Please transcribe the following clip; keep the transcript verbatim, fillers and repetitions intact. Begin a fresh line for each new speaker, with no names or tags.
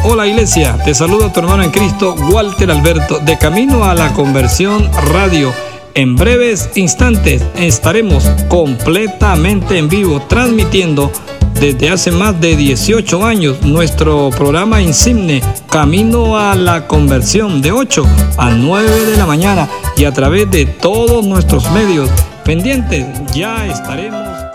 Hola iglesia, te saluda tu hermano en Cristo, Walter Alberto, de Camino a la Conversión Radio. En breves instantes estaremos completamente en vivo, transmitiendo desde hace más de dieciocho años nuestro programa insigne Camino a la Conversión, de ocho a nueve de la mañana, y a través de todos nuestros medios pendientes ya estaremos.